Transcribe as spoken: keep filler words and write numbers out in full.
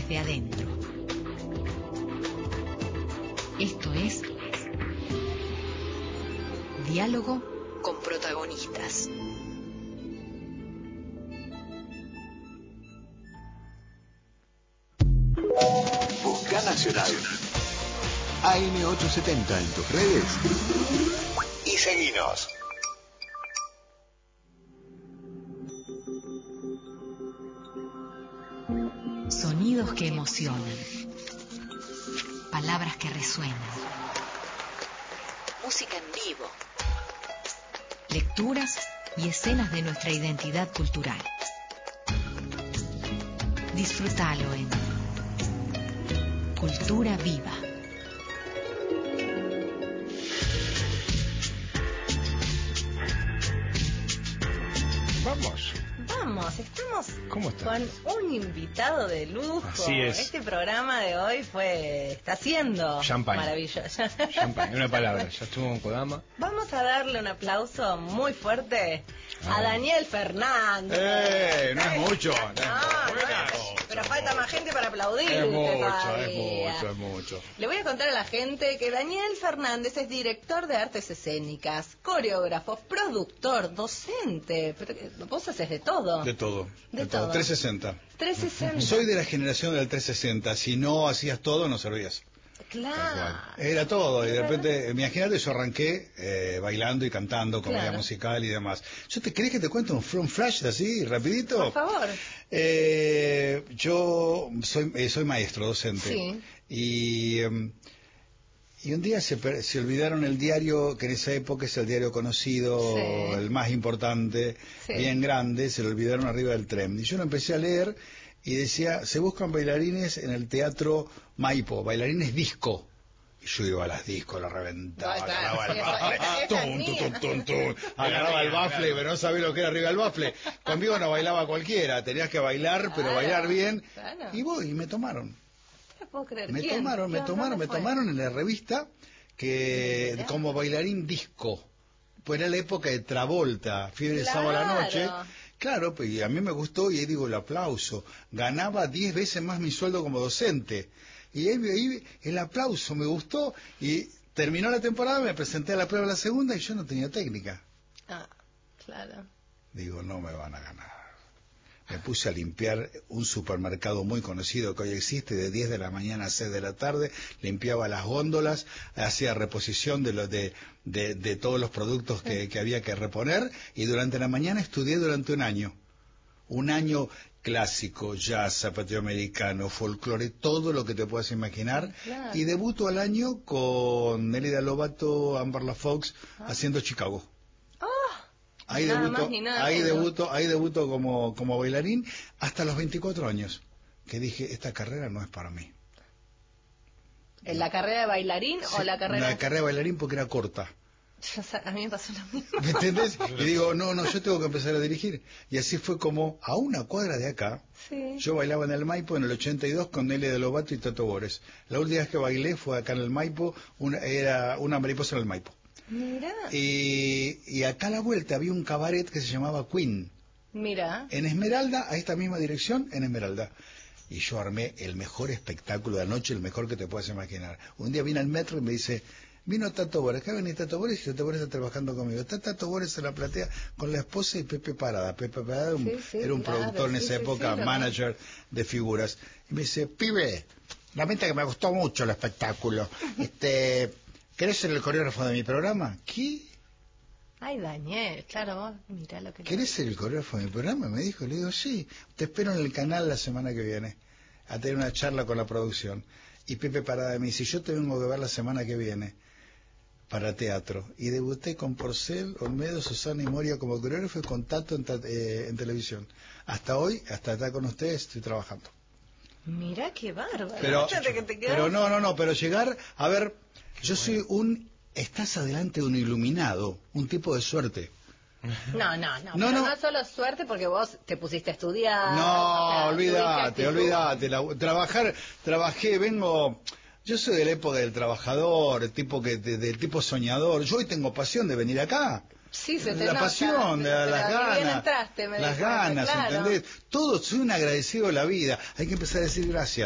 desde adentro. Esto es Diálogo con protagonistas. Busca Nacional. A M ochocientos setenta en tus redes y seguinos. Sonidos que emocionan. Palabras que resuenan. Música en vivo. Lecturas y escenas de nuestra identidad cultural. Disfrútalo en Cultura Viva. Vamos. Vamos, estamos ¿Cómo está? con un invitado de lujo. Así es. Este programa de hoy fue, está siendo Champagne. maravilloso. Champagne, una palabra. Ya estuvo en Kodama. Vamos a darle un aplauso muy fuerte Ah. a Daniel Fernández. ¡Eh! No es mucho. No, No, no es mucho, pero falta más gente para aplaudirte Es mucho, todavía. es mucho, es mucho. Le voy a contar a la gente que Daniel Fernández es director de artes escénicas, coreógrafo, productor, docente. Pero vos haces de todo. De todo. De De todo. todo. trescientos sesenta. trescientos sesenta. Soy de la generación del trescientos sesenta. Si no hacías todo, no servías. Claro. Era todo. Y de repente, imagínate, yo arranqué eh, bailando y cantando, comedia Claro. musical y demás. ¿Yo te querés que te cuente un from flash así, rapidito? Por favor. Eh, yo soy, eh, soy maestro, docente. Sí. Y... em, Y un día se, per- se olvidaron el diario, que en esa época es el diario conocido, Sí. el más importante, Sí. bien grande, se lo olvidaron arriba del tren. Y yo lo empecé a leer y decía, se buscan bailarines en el teatro Maipo, bailarines disco. Y yo iba a las discos, lo reventaba, Ah, claro, agarraba el sí, bafle, esa- esa es tum, mía. tum, tum, tum, tum, agarraba el bafle, pero no sabía lo que era arriba del bafle. Conmigo no bailaba cualquiera, tenías que bailar, pero Claro, bailar bien. claro. Y voy, y me tomaron. No puedo creer. Me ¿Quién? tomaron, me ¿Qué- tomaron, dónde me fue? tomaron en la revista que Mirá. como bailarín disco. Pues era la época de Travolta, Fiebre de sábado a la Claro. noche. Claro, pues y a mí me gustó y ahí digo el aplauso. Ganaba diez veces más mi sueldo como docente. Y ahí, ahí el aplauso me gustó y terminó la temporada, me presenté a la prueba de la segunda y yo no tenía técnica. Ah, claro. Digo, no me van a ganar. Me puse a limpiar un supermercado muy conocido que hoy existe, de diez de la mañana a seis de la tarde, limpiaba las góndolas, hacía reposición de, los de, de, de todos los productos que, que había que reponer, y durante la mañana estudié durante un año. Un año clásico, jazz, zapateo americano, folclore, todo lo que te puedas imaginar. Claro. Y debuto al año con Nelida Lovato, Amber La Fox, Ah. haciendo Chicago. Oh, Ahí nada debuto, más ni nada ahí menos. debuto, ahí debuto como, como bailarín hasta los veinticuatro años, que dije, esta carrera no es para mí. ¿En la carrera de bailarín o Sí, la carrera? La carrera de bailarín porque era corta. Yo sa- a mí me pasó lo mismo. ¿Me entendés? Y digo, no, no, yo tengo que empezar a dirigir. Y así fue como, a una cuadra de acá, Sí. yo bailaba en el Maipo en el ochenta y dos con Nelly de Lobato y Tato Bores. La última vez que bailé fue acá en el Maipo, una, era una mariposa en el Maipo. Mira, Y, y acá a la vuelta había un cabaret que se llamaba Queen. mira. En Esmeralda, a esta misma dirección, en Esmeralda. Y yo armé el mejor espectáculo de la noche, el mejor que te puedas imaginar. Un día vine al metro y me dice, vino Tato Bores, acá viene Tato Bores y Tato Bores está trabajando conmigo. Está Tato Bores en la platea con la esposa y Pepe Parada. Pepe Parada un- Sí, sí, era un claro, productor en sí, esa sí, época, sí, lo manager de figuras. Y me dice, pibe, lamento que me gustó mucho el espectáculo. Este, ¿querés ser el coreógrafo de mi programa? ¿Qué? Ay, Daniel, claro, vos mirá lo que... ¿Querés ser el coreógrafo de mi programa? Me dijo, le digo, sí, te espero en el canal la semana que viene a tener una charla con la producción. Y Pepe Parada me dice, yo te vengo a ver la semana que viene para teatro. Y debuté con Porcel, Olmedo, Susana y Moria como coreógrafo y con Tato en, ta- eh, en televisión. Hasta hoy, hasta estar con ustedes, estoy trabajando. Mirá qué bárbaro. Pero, Fíjate que te quedó- pero no, no, no, pero llegar, a ver, yo soy un, estás adelante de un iluminado, un tipo de suerte. No, no, no, No, pero no. no es solo suerte porque vos te pusiste a estudiar. No, o sea, olvídate, tuviste olvídate. la- trabajar, trabajé, vengo. Yo soy de la época del trabajador, el tipo que, de- del tipo soñador. Yo hoy tengo pasión de venir acá. Sí, se te La nota, pasión, pero la- las ni bien ganas, entraste, me las di cuenta, ganas, claro. ¿entendés? Todo, soy un agradecido de la vida. Hay que empezar a decir gracias.